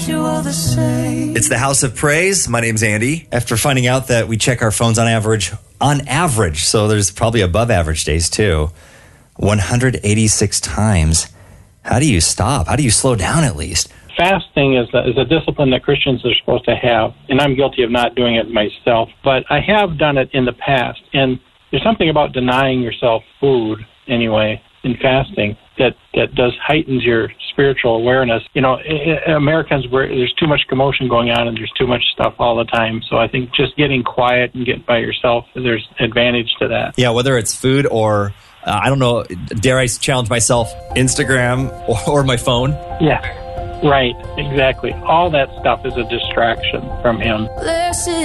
It's the House of Praise. My name's Andy. After finding out that we check our phones on average, so there's probably above average days too, 186 times. How do you stop? How do you slow down at least? Fasting is a discipline that Christians are supposed to have, and I'm guilty of not doing it myself, but I have done it in the past, and there's something about denying yourself food, anyway, in fasting that heightens your spiritual awareness. You know, Americans, there's too much commotion going on and there's too much stuff all the time, so I think just getting quiet and getting by yourself, there's advantage to that. Yeah, whether it's food or, I don't know, dare I challenge myself, Instagram or my phone? Yeah. Right, exactly. All that stuff is a distraction from him.